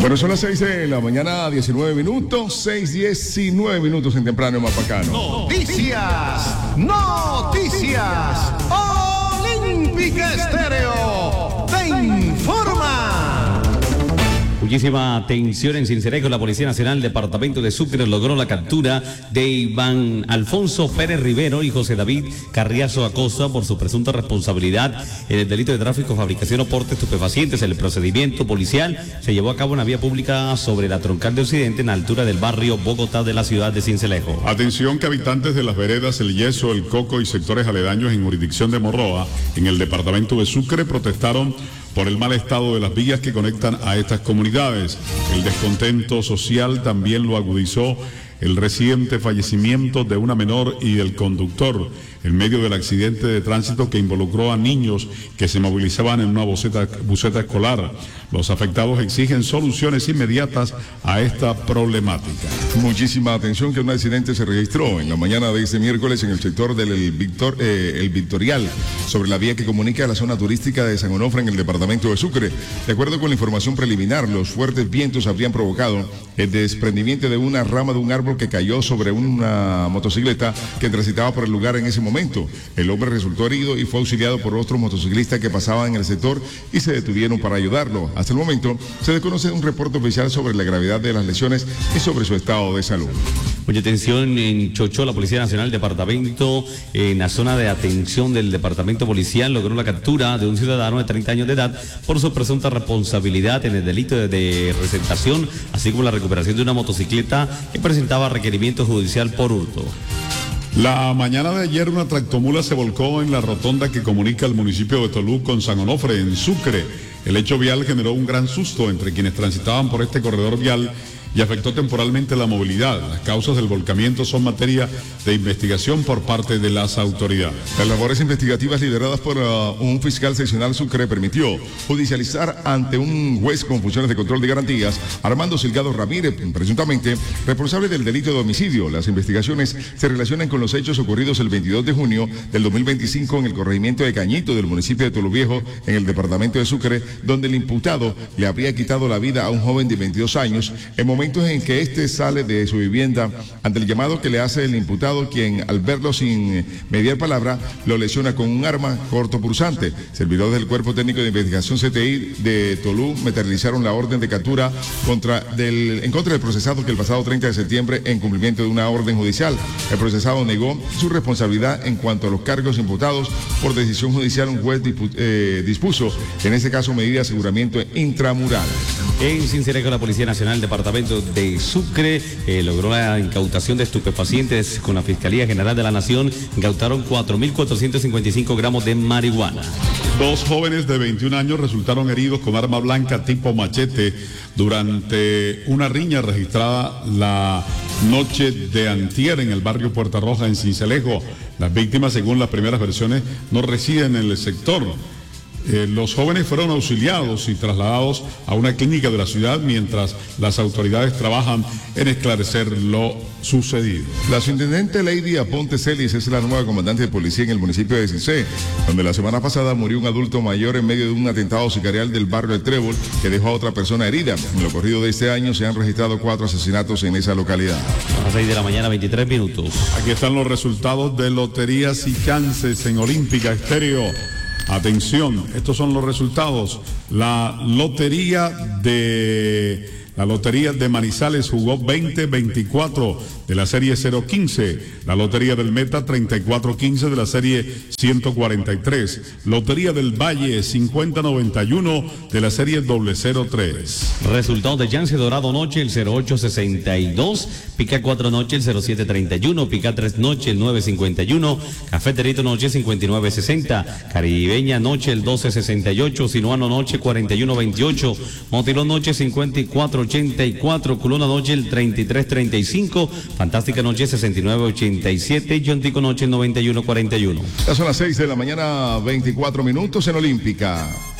Bueno, son las 6 de la mañana, 19 minutos, 6:19 minutos en temprano Mapacano. Noticias. Olímpica Estéreo te informa. Muchísima atención en Sincelejo. La Policía Nacional Departamento de Sucre logró la captura de Iván Alfonso Pérez Rivero y José David Carriazo Acosta por su presunta responsabilidad en el delito de tráfico, fabricación o porte de estupefacientes. El procedimiento policial se llevó a cabo en la vía pública sobre la Troncal de Occidente, en la altura del barrio Bogotá de la ciudad de Sincelejo. Atención que habitantes de las veredas El Yeso, El Coco y sectores aledaños en jurisdicción de Morroa, en el departamento de Sucre, protestaron por el mal estado de las vías que conectan a estas comunidades. El descontento social también lo agudizó el reciente fallecimiento de una menor y del conductor en medio del accidente de tránsito que involucró a niños que se movilizaban en una buseta escolar. Los afectados exigen soluciones inmediatas a esta problemática. Muchísima atención que un accidente se registró en la mañana de este miércoles en el sector del El Victorial, sobre la vía que comunica a la zona turística de San Onofre en el departamento de Sucre. De acuerdo con la información preliminar, los fuertes vientos habrían provocado el desprendimiento de una rama de un árbol que cayó sobre una motocicleta que transitaba por el lugar en ese momento. El hombre resultó herido y fue auxiliado por otros motociclistas que pasaban en el sector y se detuvieron para ayudarlo. Hasta el momento se desconoce un reporte oficial sobre la gravedad de las lesiones y sobre su estado de salud. Mucha atención en Chochó. La Policía Nacional Departamento, en la zona de atención del departamento policial, logró la captura de un ciudadano de 30 años de edad por su presunta responsabilidad en el delito de receptación, así como la recuperación de una motocicleta que presentaba requerimiento judicial por hurto. La mañana de ayer una tractomula se volcó en la rotonda que comunica el municipio de Tolú con San Onofre, en Sucre. El hecho vial generó un gran susto entre quienes transitaban por este corredor vial y afectó temporalmente la movilidad. Las causas del volcamiento son materia de investigación por parte de las autoridades. Las labores investigativas lideradas por un fiscal seccional Sucre permitió judicializar ante un juez con funciones de control de garantías Armando Silgado Ramírez, presuntamente responsable del delito de homicidio. Las investigaciones se relacionan con los hechos ocurridos el 22 de junio del 2025 en el corregimiento de Cañito del municipio de Tolú Viejo, en el departamento de Sucre, donde el imputado le habría quitado la vida a un joven de 22 años en momentos en que éste sale de su vivienda ante el llamado que le hace el imputado, quien al verlo sin mediar palabra lo lesiona con un arma cortopulsante. Servidores del Cuerpo Técnico de Investigación CTI de Tolú materializaron la orden de captura en contra del procesado que el pasado 30 de septiembre, en cumplimiento de una orden judicial, el procesado negó su responsabilidad en cuanto a los cargos imputados. Por decisión judicial, un juez dispuso en este caso medida de aseguramiento intramural. En Sincelejo, la Policía Nacional Departamento de Sucre logró la incautación de estupefacientes con la Fiscalía General de la Nación. Incautaron 4.455 gramos de marihuana. Dos jóvenes de 21 años resultaron heridos con arma blanca tipo machete durante una riña registrada la noche de antier en el barrio Puerta Roja, en Sincelejo. Las víctimas, según las primeras versiones, no residen en el sector. Los jóvenes fueron auxiliados y trasladados a una clínica de la ciudad mientras las autoridades trabajan en esclarecer lo sucedido. La subintendente Lady Aponte Celis es la nueva comandante de policía en el municipio de Cincé, donde la semana pasada murió un adulto mayor en medio de un atentado sicarial del barrio El Trébol que dejó a otra persona herida. En lo corrido de este año se han registrado 4 asesinatos en esa localidad. A las 6 de la mañana, 23 minutos. Aquí están los resultados de loterías y chances en Olímpica Estéreo. Atención, estos son los resultados. La lotería de Manizales jugó 20-24 de la serie 015. La lotería del Meta 34-15 de la serie 143. Lotería del Valle 50-91 de la serie 003. Resultados de Yance Dorado Noche el 0862, Pica 4 Noche el 0731, Pica 3 Noche el 951, Cafeterito Noche 5960, Caribeña Noche el 1268, Sinuano Noche 4128, Motilón Noche 5484, Culona Noche el 3335, Fantástica Noche 6987 y Yontico Noche 9141. Ya son las 6 de la mañana, 24 minutos en Olímpica.